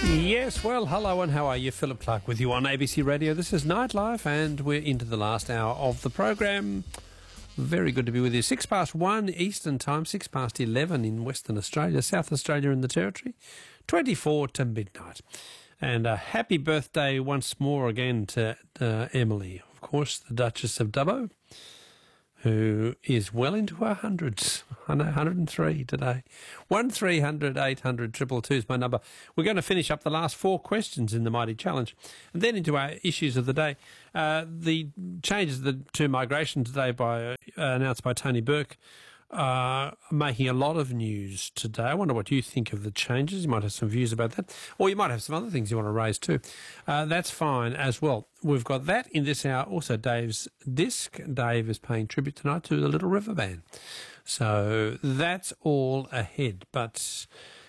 Yes, well, hello and how are you? Philip Clark with you on ABC Radio. This is Nightlife and we're into the last hour of the program. Very good to be with you. 1:06 Eastern Time, 11 in Western Australia, South Australia and the Territory, 24 to midnight. And a happy birthday once more again to Emily, of course, the Duchess of Dubbo, who is well into her hundreds. I know, 103 today. 1300 800 222 is my number. We're going to finish up the last four questions in the Mighty Challenge and then into our issues of the day. The changes to migration today announced by Tony Burke are making a lot of news today. I wonder what you think of the changes. You might have some views about that, or you might have some other things you want to raise too. That's fine as well. We've got that in this hour. Also, Dave's disc. Dave is paying tribute tonight to the Little River Band. So that's all ahead. But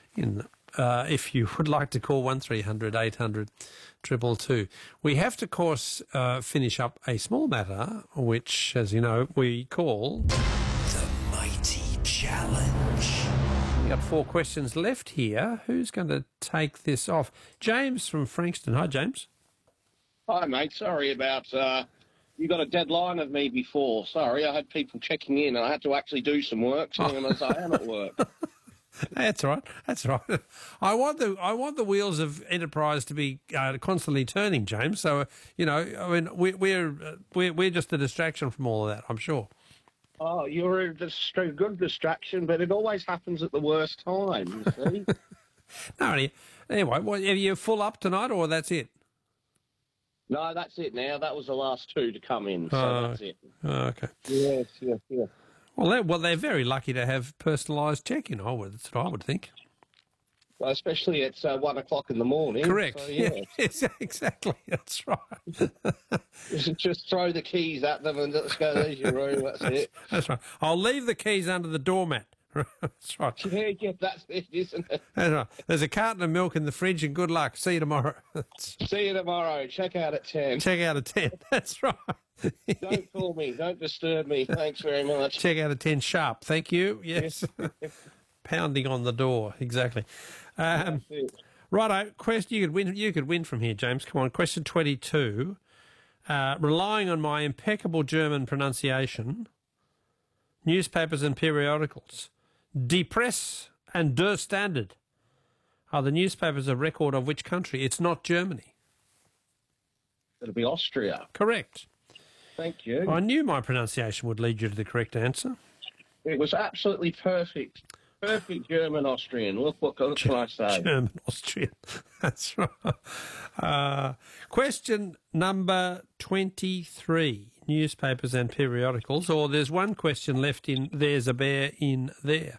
if you would like to call 1300 800 222, we have to, of course, finish up a small matter, which, as you know, we call The Mighty Challenge. We've got four questions left here. Who's going to take this off? James from Frankston. Hi, James. Hi, mate. Sorry about... you got a deadline of me before. Sorry, I had people checking in and I had to actually do some work, so as I am at work. That's right. That's right. I want the wheels of enterprise to be constantly turning, James. So I mean, we're just a distraction from all of that, I'm sure. Oh, you're a good distraction, but it always happens at the worst time. You see. No, anyway, are you full up tonight, or that's it? No, that's it now. That was the last two to come in, so that's it. Okay. Yes. Well, they're very lucky to have personalised check-in. That's what I would think. Well, especially at 1 o'clock in the morning. Correct. So, yeah. Yes, exactly. That's right. Just throw the keys at them and let's go. There's your room. That's it. That's right. I'll leave the keys under the doormat. That's right. Yeah, that's it, isn't it? That's right. There's a carton of milk in the fridge, and good luck. See you tomorrow. See you tomorrow. Check out at 10. Check out at 10. That's right. Don't call me. Don't disturb me. Thanks very much. Check out at 10 sharp. Thank you. Yes. Pounding on the door. Exactly. Righto. Question. You could win from here, James. Come on. Question 22. Relying on my impeccable German pronunciation, newspapers and periodicals, Die Presse and Der Standard, are the newspapers a record of which country? It's not Germany. It'll be Austria. Correct. Thank you. I knew my pronunciation would lead you to the correct answer. It was absolutely perfect. Perfect German Austrian. Look what can I say? German Austrian. That's right. Question number 23. Newspapers and periodicals. Or there's one question left in There's a Bear in There.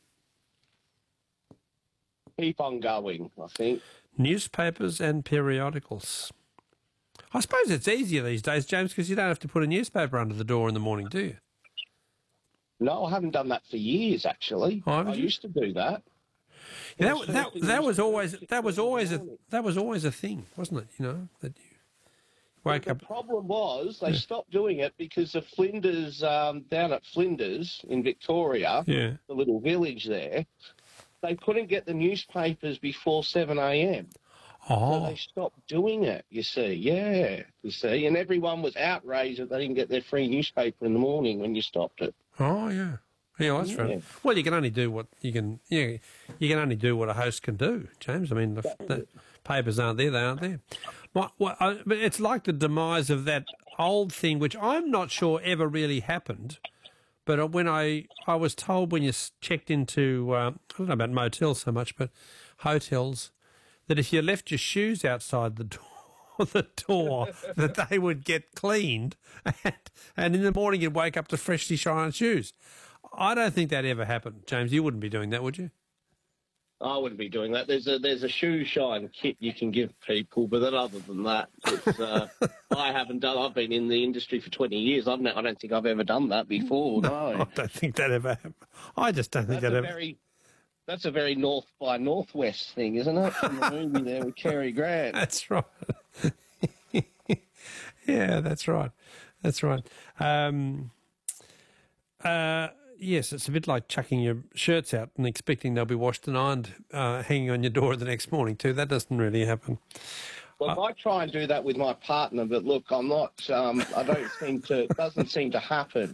Keep on going, I think. Newspapers and periodicals. I suppose it's easier these days, James, because you don't have to put a newspaper under the door in the morning, do you? No, I haven't done that for years. Actually, Oh, I used to do that. That was always a thing, wasn't it? That you wake up. The problem was they stopped doing it because of Flinders, down at Flinders in Victoria, Yeah. the little village there. They couldn't get the newspapers before 7 a.m. So Oh, they stopped doing it, you see. Yeah, you see. And everyone was outraged that they didn't get their free newspaper in the morning when you stopped it. oh, yeah. Yeah, that's Yeah. right. Well, you can only do what you can. Yeah, you can only do what a host can do, James. I mean, the papers aren't there; they aren't there. But it's like the demise of that old thing, which I'm not sure ever really happened. But when I was told when you checked into, I don't know about motels so much, but hotels, that if you left your shoes outside the door, that they would get cleaned, and in the morning you'd wake up to freshly shined shoes. I don't think that ever happened, James. You wouldn't be doing that, would you? I wouldn't be doing that. There's a shoe shine kit you can give people, but then other than that, it's, I haven't done. I've been in the industry for 20 years. I don't think I've ever done that before. No, I don't think that ever happened. I just don't think that ever. That's a very North by Northwest thing, isn't it? From the movie there with Cary Grant. That's right. Yeah, that's right. That's right. yes, it's a bit like chucking your shirts out and expecting they'll be washed and ironed, hanging on your door the next morning too. That doesn't really happen. Well, I try and do that with my partner, but look, I'm not. I don't seem to. It doesn't seem to happen.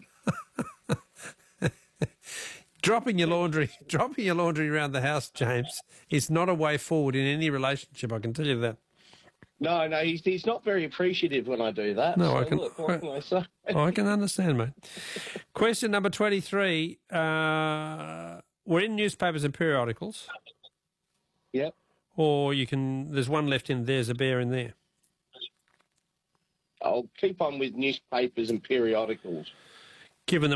Dropping your laundry around the house, James, is not a way forward in any relationship. I can tell you that. No, he's not very appreciative when I do that. No, so I can. Look, what can I say? I can understand, mate. Question number 23. We're in newspapers and periodicals. Yep. Or you can. There's one left in. There's a bear in there. I'll keep on with newspapers and periodicals. Given that